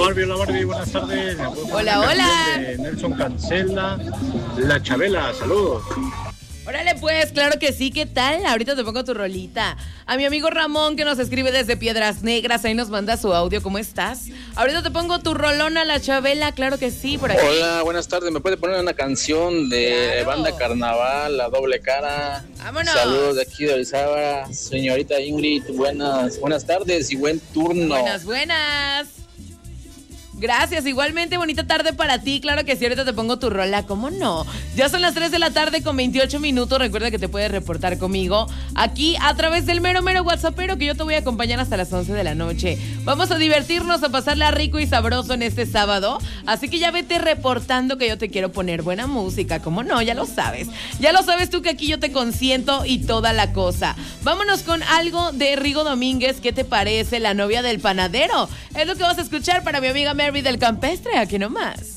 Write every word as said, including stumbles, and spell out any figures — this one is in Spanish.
Barbie, hola Barbie, buenas tardes. Hola, hola. De Nelson Cancela, La Chabela, saludos. Órale pues, claro que sí, ¿qué tal? Ahorita te pongo tu rolita. A mi amigo Ramón que nos escribe desde Piedras Negras, ahí nos manda su audio, ¿cómo estás? Ahorita te pongo tu rolona, La Chabela, claro que sí, por aquí. Hola, buenas tardes, ¿me puede poner una canción de Claro. Banda Carnaval, La Doble Cara? Vámonos. Saludos de aquí de Orizaba, señorita Ingrid, buenas, buenas tardes y buen turno. Buenas, buenas. Gracias, igualmente bonita tarde para ti, claro que sí, ahorita te pongo tu rola, ¿cómo no? Ya son las tres de la tarde con veintiocho minutos, recuerda que te puedes reportar conmigo aquí a través del mero mero WhatsAppero que yo te voy a acompañar hasta las once de la noche. Vamos a divertirnos, a pasarla rico y sabroso en este sábado, así que ya vete reportando que yo te quiero poner buena música, ¿cómo no? Ya lo sabes, ya lo sabes tú que aquí yo te consiento y toda la cosa. Vámonos con algo de Rigo Domínguez, ¿qué te parece? La novia del panadero, es lo que vas a escuchar para mi amiga Mary del Campestre, aquí nomás.